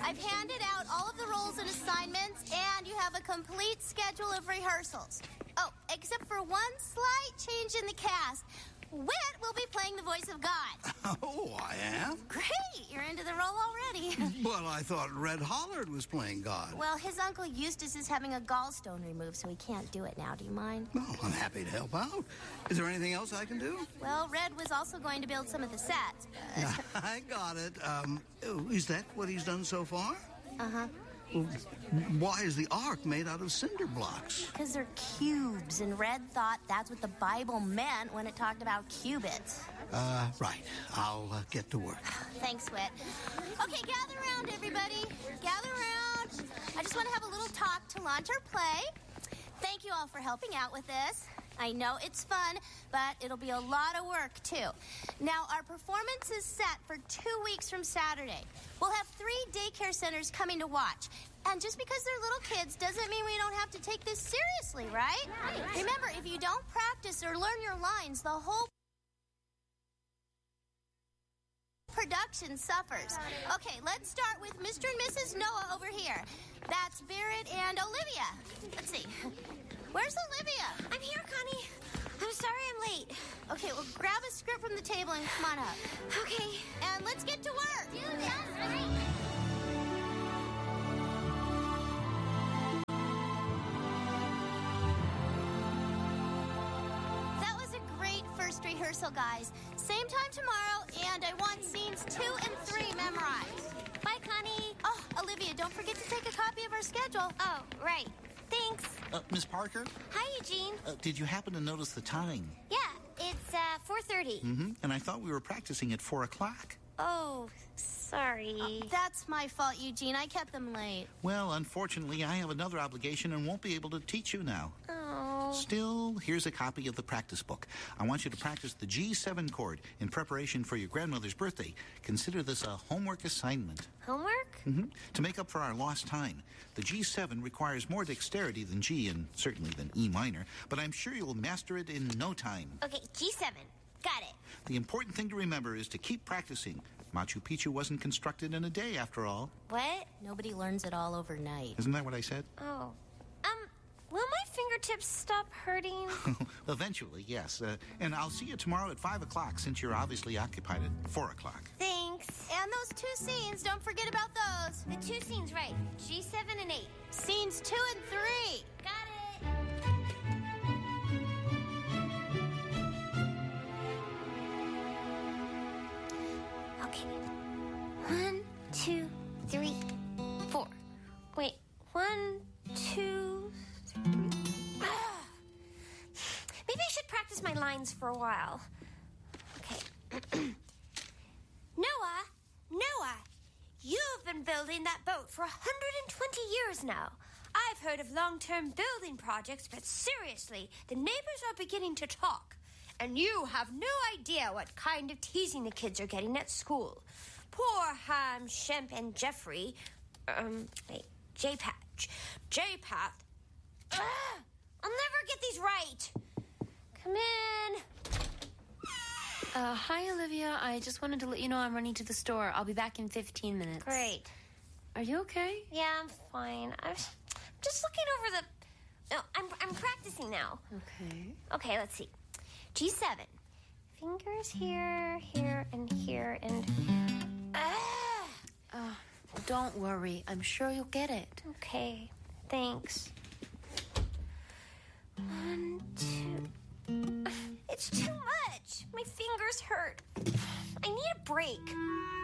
I've handed out all of the roles and assignments, and you have a complete schedule of rehearsals. Oh, except for one slight change in the cast. Whit will be playing the voice of God. Oh, I am? Great, you're into the role already. But I thought Red Hollard was playing God. Well, his uncle Eustace is having a gallstone removed, so he can't do it now. Do you mind? Well, I'm happy to help out. Is there anything else I can do? Well, Red was also going to build some of the sets. I got it. Is that what he's done so far? Uh-huh. Why is the ark made out of cinder blocks? Because they're cubes, and Red thought that's what the Bible meant when it talked about cubits. Right. I'll get to work. Thanks, Whit. Okay, gather around, everybody. Gather around. I just want to have a little talk to launch our play. Thank you all for helping out with this. I know it's fun, but it'll be a lot of work, too. Now, our performance is set for 2 weeks from Saturday. We'll have 3 daycare centers coming to watch. And just because they're little kids doesn't mean we don't have to take this seriously, right? Remember, if you don't practice or learn your lines, the whole production suffers. Okay, let's start with Mr. and Mrs. Noah over here. That's Barrett and Olivia. Let's see. Where's Olivia? I'm here, Connie. I'm sorry I'm late. Okay, well, grab a script from the table and come on up. Okay. And let's get to work. Do this. That was a great first rehearsal, guys. Same time tomorrow, and I want scenes 2 and 3 memorized. Bye, Connie. Oh, Olivia, don't forget to take a copy of our schedule. Oh, right. Thanks. Miss Parker? Hi, Eugene. Did you happen to notice the time? Yeah, it's 4:30. Mm-hmm. And I thought we were practicing at 4 o'clock. Oh, sorry. That's my fault, Eugene. I kept them late. Well, unfortunately, I have another obligation and won't be able to teach you now. Oh. Still, here's a copy of the practice book. I want you to practice the G7 chord in preparation for your grandmother's birthday. Consider this a homework assignment. Homework? Mm-hmm. To make up for our lost time. The G7 requires more dexterity than G and certainly than E minor, but I'm sure you'll master it in no time. Okay, G7. Got it. The important thing to remember is to keep practicing. Machu Picchu wasn't constructed in a day, after all. What? Nobody learns it all overnight. Isn't that what I said? Oh. Will my fingertips stop hurting? Eventually, yes. And I'll see you tomorrow at 5 o'clock, since you're obviously occupied at 4 o'clock. Thanks. And those 2 scenes, don't forget about those. The 2 scenes, right. G7 and 8. Scenes 2 and 3. Got it. Okay. 1, 2, 3, 4. Wait. 1, 2, 3. Maybe I should practice my lines for a while. Okay. Noah, you've been building that boat for 120 years now. I've heard of long-term building projects, but seriously, the neighbors are beginning to talk. And you have no idea what kind of teasing the kids are getting at school. Poor Ham, Shemp, and Jeffrey. J-Path. I'll never get these right. Come in. Hi, Olivia. I just wanted to let you know I'm running to the store. I'll be back in 15 minutes. Great. Are you okay? Yeah, I'm fine. I'm just looking over the... No, I'm practicing now. Okay. Okay, let's see. G7. Fingers here, here, and here, and... Don't worry. I'm sure you'll get it. Okay, thanks. 1, 2... It's too much. My fingers hurt. I need a break.